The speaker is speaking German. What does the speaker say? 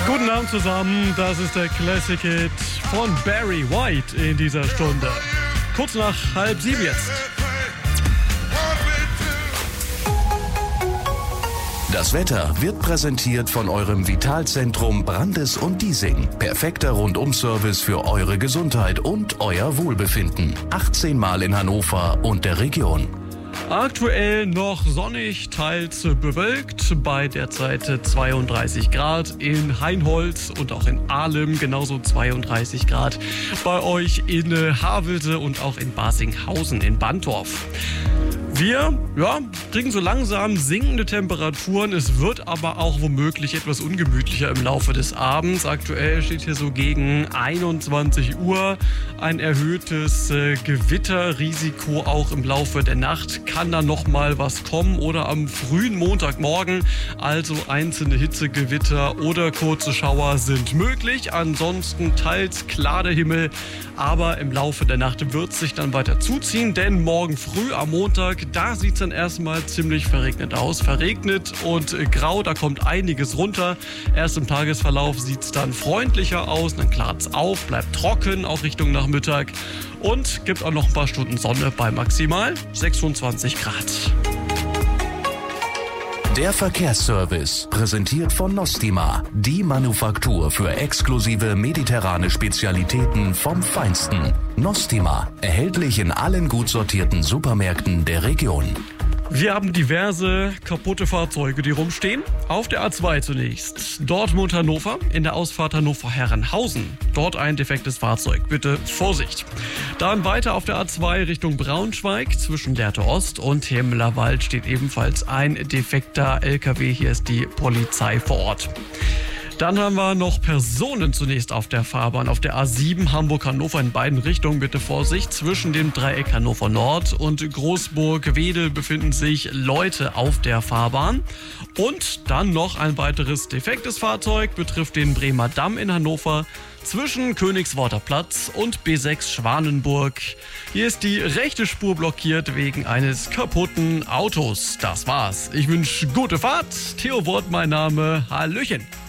Guten Abend zusammen, das ist der Classic Hit von Barry White in dieser Stunde. Kurz nach 6:30 jetzt. Das Wetter wird präsentiert von eurem Vitalzentrum Brandes und Diesing. Perfekter Rundum-Service für eure Gesundheit und euer Wohlbefinden. 18 Mal in Hannover und der Region. Aktuell noch sonnig, teils bewölkt, bei derzeit 32 Grad in Hainholz und auch in Ahlem, genauso 32 Grad bei euch in Havelse und auch in Barsinghausen in Bantorf. Wir kriegen so langsam sinkende Temperaturen. Es wird aber auch womöglich etwas ungemütlicher im Laufe des Abends. Aktuell steht hier so gegen 21 Uhr ein erhöhtes Gewitterrisiko. Auch im Laufe der Nacht kann da noch mal was kommen oder am frühen Montagmorgen. Also einzelne Hitzegewitter oder kurze Schauer sind möglich. Ansonsten teils klar der Himmel. Aber im Laufe der Nacht wird es sich dann weiter zuziehen, denn morgen früh am Montag, da sieht es dann erstmal ziemlich verregnet aus. Verregnet und grau, da kommt einiges runter. Erst im Tagesverlauf sieht es dann freundlicher aus, dann klart es auf, bleibt trocken, auch Richtung Nachmittag. Und gibt auch noch ein paar Stunden Sonne bei maximal 26 Grad. Der Verkehrsservice, präsentiert von Nostima, die Manufaktur für exklusive mediterrane Spezialitäten vom Feinsten. Nostima, erhältlich in allen gut sortierten Supermärkten der Region. Wir haben diverse kaputte Fahrzeuge, die rumstehen. Auf der A2 zunächst. Dortmund-Hannover, in der Ausfahrt Hannover-Herrenhausen. Dort ein defektes Fahrzeug. Bitte Vorsicht. Dann weiter auf der A2 Richtung Braunschweig. Zwischen Lehrte Ost und Hemmelerwald steht ebenfalls ein defekter LKW. Hier ist die Polizei vor Ort. Dann haben wir noch Personen zunächst auf der Fahrbahn. Auf der A7 Hamburg-Hannover in beiden Richtungen bitte Vorsicht. Zwischen dem Dreieck Hannover Nord und Großburg-Wedel befinden sich Leute auf der Fahrbahn. Und dann noch ein weiteres defektes Fahrzeug, betrifft den Bremer Damm in Hannover. Zwischen Königsworter Platz und B6 Schwanenburg. Hier ist die rechte Spur blockiert wegen eines kaputten Autos. Das war's. Ich wünsche gute Fahrt. Theo Wort mein Name. Hallöchen.